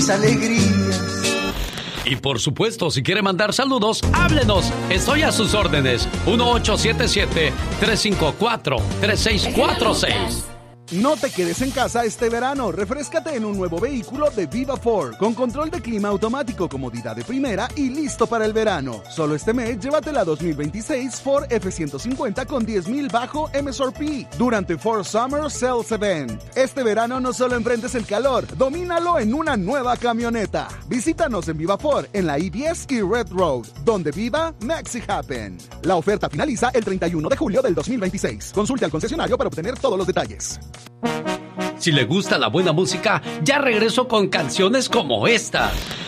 alegrías. Y por supuesto, si quiere mandar saludos, háblenos. Estoy a sus órdenes. 1877-354-3646. No te quedes en casa este verano. Refréscate en un nuevo vehículo de Viva Ford, con control de clima automático, comodidad de primera y listo para el verano. Solo este mes, llévate la 2026 Ford F-150 con 10,000 bajo MSRP durante Ford Summer Sales Event. Este verano no solo enfrentes el calor, domínalo en una nueva camioneta. Visítanos en Viva Ford, en la I-10 y Red Road, donde viva Maxi Happen. La oferta finaliza el 31 de julio del 2026. Consulte al concesionario para obtener todos los detalles. Si le gusta la buena música, ya regreso con canciones como esta.